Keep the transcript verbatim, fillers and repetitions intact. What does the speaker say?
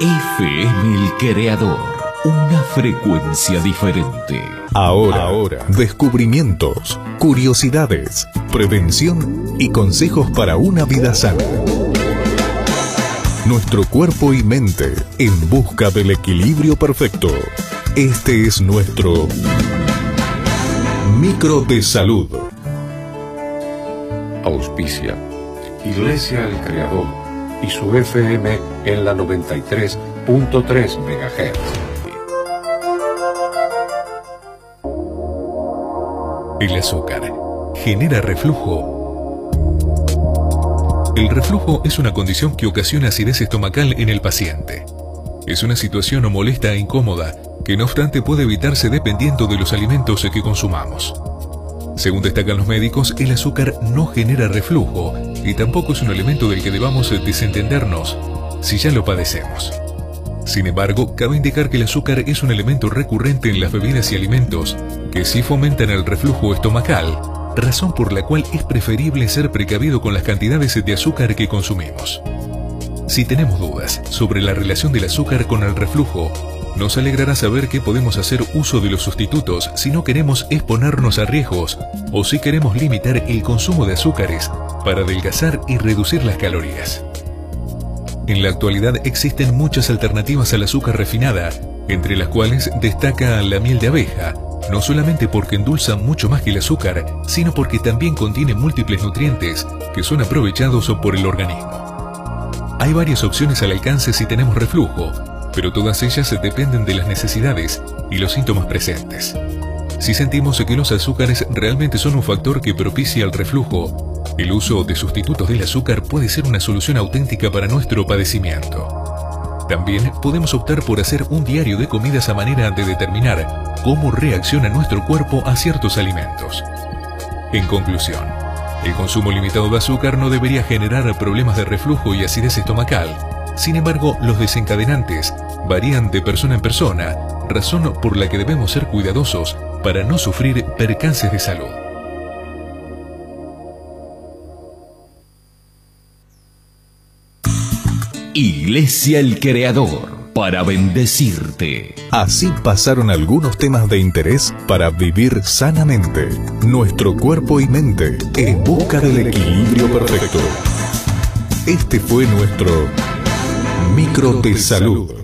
F M El Creador, una frecuencia diferente. Ahora, ahora, descubrimientos, curiosidades, prevención y consejos para una vida sana. Nuestro cuerpo y mente en busca del equilibrio perfecto. Este es nuestro Micro de Salud. Auspicia Iglesia El Creador y su F M en la noventa y tres punto tres megahertz. El azúcar genera reflujo. El reflujo es una condición que ocasiona acidez estomacal en el paciente. Es una situación molesta e incómoda que no obstante puede evitarse dependiendo de los alimentos que consumamos. Según destacan los médicos, el azúcar no genera reflujo y tampoco es un elemento del que debamos desentendernos si ya lo padecemos. Sin embargo, cabe indicar que el azúcar es un elemento recurrente en las bebidas y alimentos que sí fomentan el reflujo estomacal, razón por la cual es preferible ser precavido con las cantidades de azúcar que consumimos. Si tenemos dudas sobre la relación del azúcar con el reflujo, nos alegrará saber que podemos hacer uso de los sustitutos si no queremos exponernos a riesgos o si queremos limitar el consumo de azúcares para adelgazar y reducir las calorías. En la actualidad existen muchas alternativas al azúcar refinada, entre las cuales destaca la miel de abeja, no solamente porque endulza mucho más que el azúcar, sino porque también contiene múltiples nutrientes que son aprovechados por el organismo. Hay varias opciones al alcance si tenemos reflujo, pero todas ellas dependen de las necesidades y los síntomas presentes. Si sentimos que los azúcares realmente son un factor que propicia el reflujo, el uso de sustitutos del azúcar puede ser una solución auténtica para nuestro padecimiento. También podemos optar por hacer un diario de comidas a manera de determinar cómo reacciona nuestro cuerpo a ciertos alimentos. En conclusión, el consumo limitado de azúcar no debería generar problemas de reflujo y acidez estomacal. Sin embargo, los desencadenantes varían de persona en persona, razón por la que debemos ser cuidadosos para no sufrir percances de salud. Iglesia El Creador, para bendecirte. Así pasaron algunos temas de interés para vivir sanamente. Nuestro cuerpo y mente en busca del equilibrio perfecto. Este fue nuestro Micro de Salud.